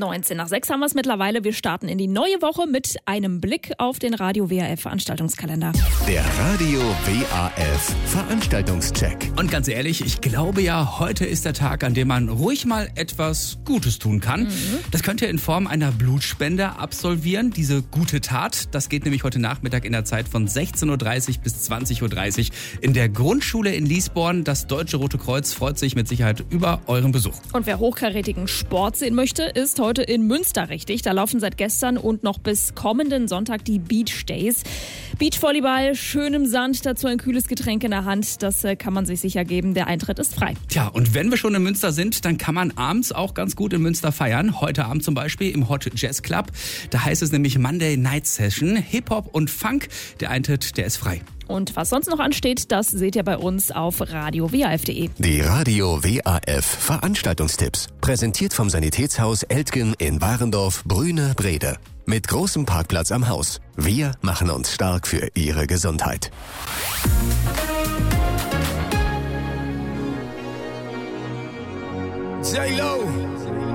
19 nach 6 haben wir es mittlerweile. Wir starten in die neue Woche mit einem Blick auf den Radio WAF Veranstaltungskalender. Der Radio WAF Veranstaltungscheck. Und ganz ehrlich, ich glaube ja, heute ist der Tag, an dem man ruhig mal etwas Gutes tun kann. Das könnt ihr in Form einer Blutspende absolvieren, diese gute Tat. Das geht nämlich heute Nachmittag in der Zeit von 16.30 Uhr bis 20.30 Uhr in der Grundschule in Liesborn. Das Deutsche Rote Kreuz freut sich mit Sicherheit über euren Besuch. Und wer hochkarätigen Sport sehen möchte, ist heute in Münster richtig. Da laufen seit gestern und noch bis kommenden Sonntag die Beach Days. Beachvolleyball, schön im Sand, dazu ein kühles Getränk in der Hand. Das kann man sich sicher geben. Der Eintritt ist frei. Tja, und wenn wir schon in Münster sind, dann kann man abends auch ganz gut in Münster feiern. Heute Abend zum Beispiel im Hot Jazz Club. Da heißt es nämlich Monday Night Session. Hip-Hop und Funk. Der Eintritt, der ist frei. Und was sonst noch ansteht, das seht ihr bei uns auf radiowaf.de. Die Radio WAF Veranstaltungstipps. Präsentiert vom Sanitätshaus Eltgen in Warendorf, Brüne, Brede. Mit großem Parkplatz am Haus. Wir machen uns stark für Ihre Gesundheit. J-Lo.